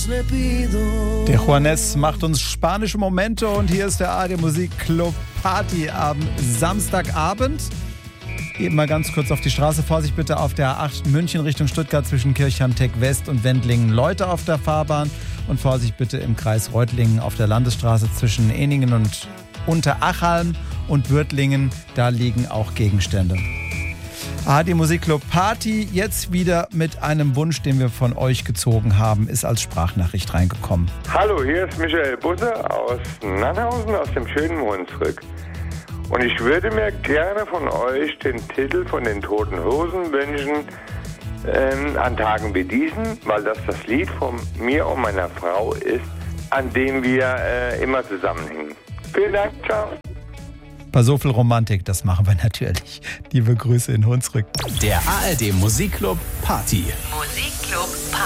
Der Juanes macht uns spanische Momente und hier ist der ARD Musikclub Party am Samstagabend. Eben mal ganz kurz auf die Straße. Vorsicht bitte auf der A8 München Richtung Stuttgart zwischen Kirchham-Tech West und Wendlingen. Leute auf der Fahrbahn. Und Vorsicht bitte im Kreis Reutlingen auf der Landesstraße zwischen Ehningen und Unterachalm und Würtlingen. Da liegen auch Gegenstände. ARD Musikclub Party, jetzt wieder mit einem Wunsch, den wir von euch gezogen haben, ist als Sprachnachricht reingekommen. Hallo, hier ist Michael Busse aus Nannhausen, aus dem schönen Hunsrück. Und ich würde mir gerne von euch den Titel von den Toten Hosen wünschen, an Tagen wie diesen, weil das Lied von mir und meiner Frau ist, an dem wir immer zusammenhängen. Vielen Dank, ciao. Bei so viel Romantik, das machen wir natürlich. Liebe Grüße in Hunsrück. Der ARD Musikclub Party. Musikclub Party.